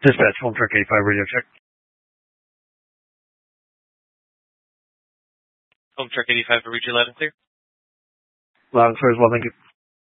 Dispatch, home truck 85, radio check. Home truck 85, read you loud and clear. Loud and clear as well, thank you.